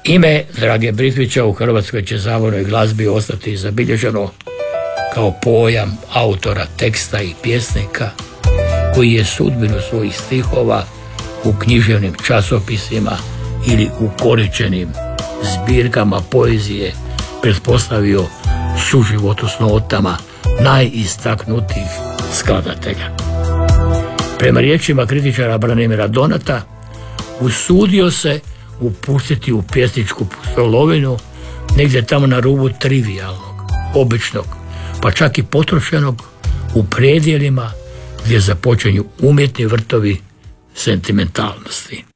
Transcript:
Ime Drage Britvića u hrvatskoj će zavornoj glazbi ostati zabilježeno kao pojam autora teksta i pjesnika koji je sudbinu svojih stihova u književnim časopisima ili u koričenim zbirkama poezije pretpostavio suživotu s notama najistaknutijih skladatelja. Prema riječima kritičara Branimira Donata, usudio se upustiti u pjesničku pustolovinu negdje tamo na rubu trivijalnog, običnog, pa čak i potrošenog u predjelima gdje započinju umjetni vrtovi sentimentalnosti.